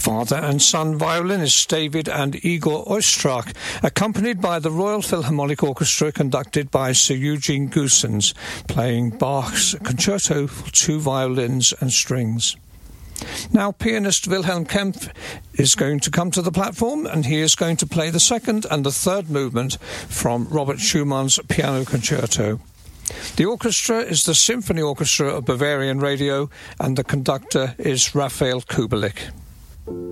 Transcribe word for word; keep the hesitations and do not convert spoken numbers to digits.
Father and son violinists David and Igor Oistrakh, accompanied by the Royal Philharmonic Orchestra conducted by Sir Eugene Goossens, playing Bach's Concerto for two violins and strings. Now pianist Wilhelm Kempff is going to come to the platform, and he is going to play the second and the third movement from Robert Schumann's Piano Concerto. The orchestra is the Symphony Orchestra of Bavarian Radio, and the conductor is Raphael Kubelik.